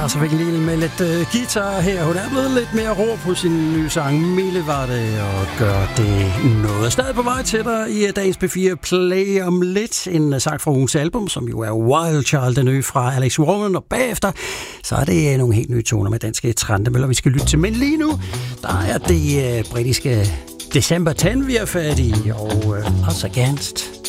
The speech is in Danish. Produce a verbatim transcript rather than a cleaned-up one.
og så fik en lille med lidt uh, guitar her. Hun er blevet lidt mere rå på sin nye sang. Mille var det, og gør det noget. Stadig på vej til dig i dagens P fire Play om lidt. En sang fra ugens album, som jo er Wild Child, den nye fra Alex Warren. Og bagefter, så er det nogle helt nye toner med danske trendemøller, vi skal lytte til. Men lige nu, der er det uh, britiske December ti, vi er fat i. Og uh, Odds Against.